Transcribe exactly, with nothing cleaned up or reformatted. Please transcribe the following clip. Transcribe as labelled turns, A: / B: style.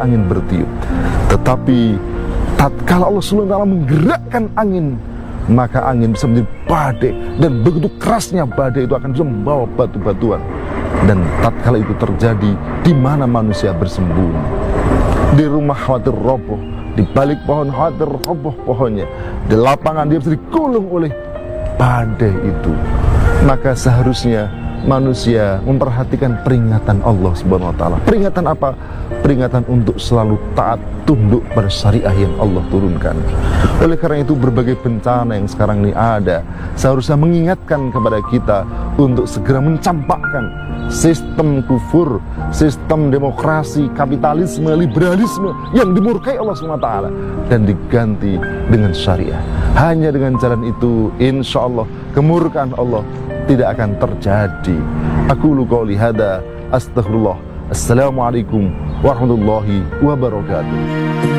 A: angin bertiup. Tetapi tatkala Allah subhanahu wa taala menggerakkan angin, maka angin bisa menjadi badai, dan begitu kerasnya badai itu akan bisa membawa batu-batuan. Dan tatkala itu terjadi, di mana manusia bersembunyi? Di rumah khawatir roboh, di balik pohon khawatir roboh pohonnya, di lapangan dia bisa digulung oleh badai itu. Maka seharusnya manusia memperhatikan peringatan Allah subhanahu wa taala. Peringatan apa? Peringatan untuk selalu taat, tunduk pada syariah yang Allah turunkan. Oleh karena itu, berbagai bencana yang sekarang ini ada seharusnya mengingatkan kepada kita untuk segera mencampakkan sistem kufur, sistem demokrasi, kapitalisme, liberalisme yang dimurkai Allah subhanahu wa taala, dan diganti dengan syariah. Hanya dengan jalan itu, insya Allah kemurkaan Allah tidak akan terjadi. Aqulu qouli hada, astaghfirullah. Assalamualaikum warahmatullahi wabarakatuh.